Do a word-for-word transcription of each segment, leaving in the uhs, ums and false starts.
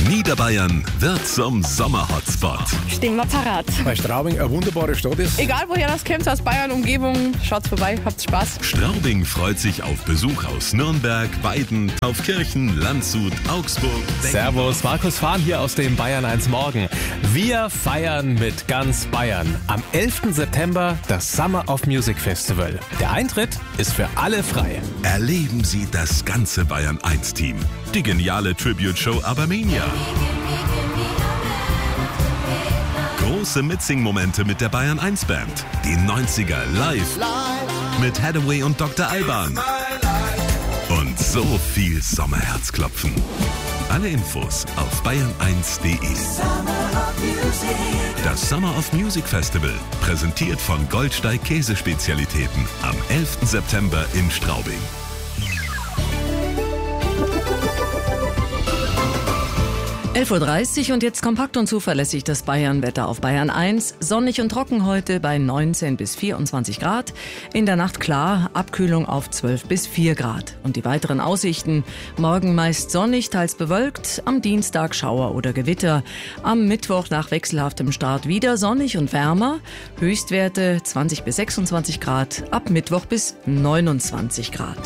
Niederbayern wird zum Sommer-Hotspot. Stehen wir parat. Weil Straubing eine wunderbare Stadt ist. Egal woher das kommt, aus Bayern, Umgebung, schaut's vorbei, habt Spaß. Straubing freut sich auf Besuch aus Nürnberg, Weiden, Taufkirchen, Landshut, Augsburg. Servus, Markus Fahn hier aus dem Bayern eins Morgen. Wir feiern mit ganz Bayern. Am elften September das Summer of Music Festival. Der Eintritt ist für alle frei. Erleben Sie das ganze Bayern eins Team. Die geniale Tribute-Show Abermania. Große Mitsing-Momente mit der Bayern eins Band. Die neunziger live mit Hathaway und Doktor Alban. Und so viel Sommerherzklopfen. Alle Infos auf bayern eins punkt de. Das Summer of Music Festival, präsentiert von Goldsteig Käsespezialitäten, am elften September in Straubing. elf Uhr dreißig und jetzt kompakt und zuverlässig das Bayern-Wetter auf Bayern eins. Sonnig und trocken heute bei neunzehn bis vierundzwanzig Grad. In der Nacht klar, Abkühlung auf zwölf bis vier Grad. Und die weiteren Aussichten: morgen meist sonnig, teils bewölkt, am Dienstag Schauer oder Gewitter. Am Mittwoch nach wechselhaftem Start wieder sonnig und wärmer. Höchstwerte zwanzig bis sechsundzwanzig Grad, ab Mittwoch bis neunundzwanzig Grad.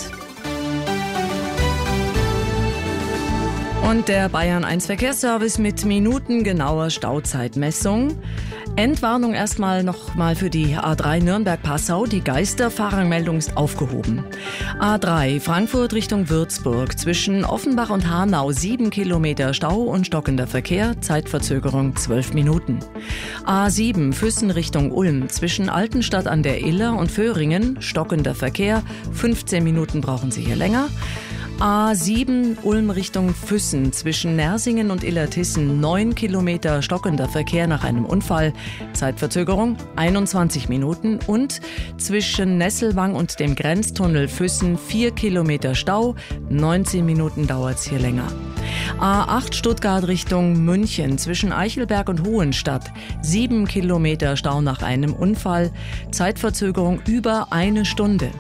Und der Bayern eins Verkehrsservice mit minutengenauer Stauzeitmessung. Endwarnung erstmal noch mal für die A drei Nürnberg-Passau. Die Geisterfahrermeldung ist aufgehoben. A drei Frankfurt Richtung Würzburg. Zwischen Offenbach und Hanau sieben Kilometer Stau und stockender Verkehr. Zeitverzögerung zwölf Minuten. A sieben Füssen Richtung Ulm. Zwischen Altenstadt an der Iller und Föhringen. Stockender Verkehr. fünfzehn Minuten brauchen Sie hier länger. A sieben Ulm Richtung Füssen, zwischen Nersingen und Illertissen neun Kilometer stockender Verkehr nach einem Unfall, Zeitverzögerung einundzwanzig Minuten, und zwischen Nesselwang und dem Grenztunnel Füssen vier Kilometer Stau, neunzehn Minuten dauert's hier länger. A acht Stuttgart Richtung München, zwischen Eichelberg und Hohenstadt sieben Kilometer Stau nach einem Unfall, Zeitverzögerung über eine Stunde.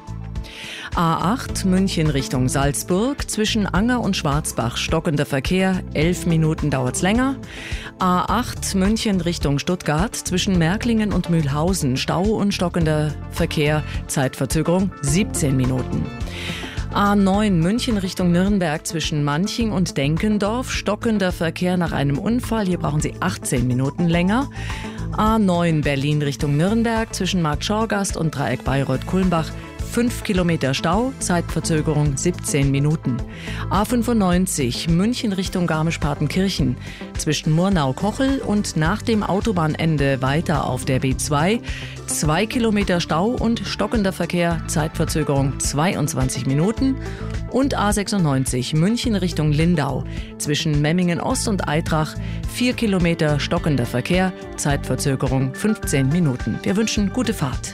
A acht München Richtung Salzburg, zwischen Anger und Schwarzbach stockender Verkehr, elf Minuten dauert's länger. A acht München Richtung Stuttgart, zwischen Märklingen und Mühlhausen Stau und stockender Verkehr, Zeitverzögerung siebzehn Minuten. A neun München Richtung Nürnberg, zwischen Manching und Denkendorf stockender Verkehr nach einem Unfall, hier brauchen Sie achtzehn Minuten länger. A neun Berlin Richtung Nürnberg, zwischen Markt Schorgast und Dreieck Bayreuth-Kulmbach fünf Kilometer Stau, Zeitverzögerung siebzehn Minuten. A fünfundneunzig München Richtung Garmisch-Partenkirchen, zwischen Murnau-Kochel und nach dem Autobahnende weiter auf der B zwei zwei Kilometer Stau und stockender Verkehr, Zeitverzögerung zweiundzwanzig Minuten. Und A sechsundneunzig München Richtung Lindau, zwischen Memmingen Ost und Eitrach vier Kilometer stockender Verkehr, Zeitverzögerung fünfzehn Minuten. Wir wünschen gute Fahrt.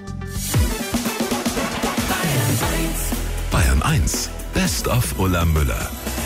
Bayern eins, Best of Ulla Müller.